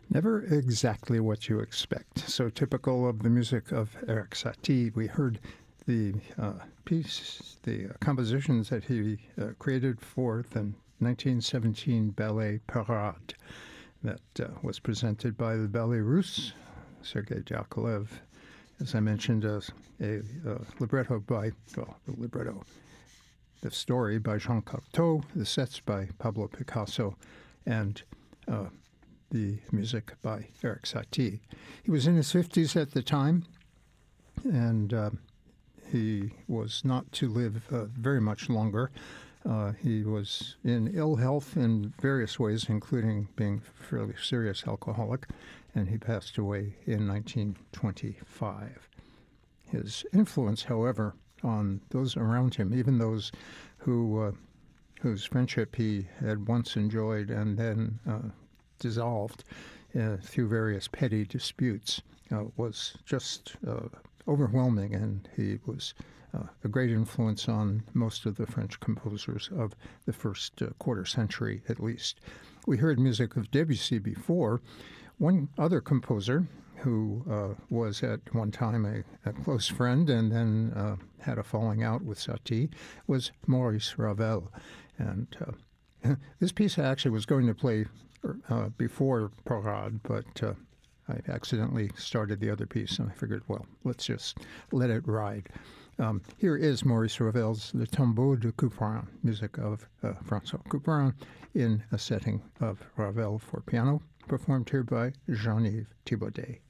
Never exactly what you expect. So typical of the music of Erik Satie. We heard the the compositions that he created for the 1917 ballet Parade that was presented by the Ballet Russe, Sergei Diaghilev. As I mentioned, a libretto by, the story by Jean Cocteau, the sets by Pablo Picasso, and the music by Erik Satie. He was in his 50s at the time, and he was not to live very much longer. He was in ill health in various ways, including being a fairly serious alcoholic, and he passed away in 1925. His influence, however, on those around him, even those whose friendship he had once enjoyed and then dissolved through various petty disputes, was just overwhelming, and he was a great influence on most of the French composers of the first quarter century, at least. We heard music of Debussy before. One other composer who was at one time a close friend and then had a falling out with Satie was Maurice Ravel. And this piece I actually was going to play before Parade, but I accidentally started the other piece, and I figured, well, let's just let it ride. Here is Maurice Ravel's Le Tombeau de Couperin, music of François Couperin in a setting of Ravel for piano, performed here by Jean-Yves Thibaudet.